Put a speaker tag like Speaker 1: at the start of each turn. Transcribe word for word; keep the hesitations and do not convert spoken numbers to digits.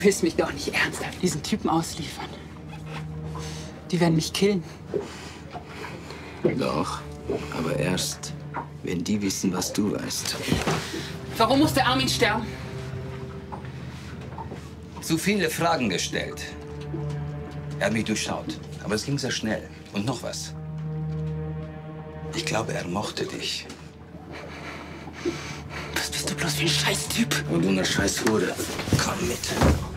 Speaker 1: Du willst mich doch nicht ernsthaft diesen Typen ausliefern. Die werden mich killen.
Speaker 2: Doch, aber erst, wenn die wissen, was du weißt.
Speaker 1: Warum musste Armin sterben?
Speaker 2: Zu viele Fragen gestellt. Er hat mich durchschaut, aber es ging sehr schnell. Und noch was. Ich glaube, er mochte dich.
Speaker 1: Was bist du bloß für ein Scheißtyp?
Speaker 2: Und du eine Scheißhure. Komm mit.